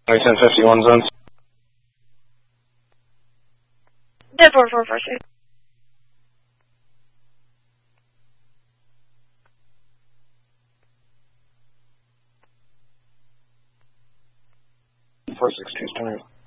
1051 zones. Yeah, 4446. Four 6 2 story.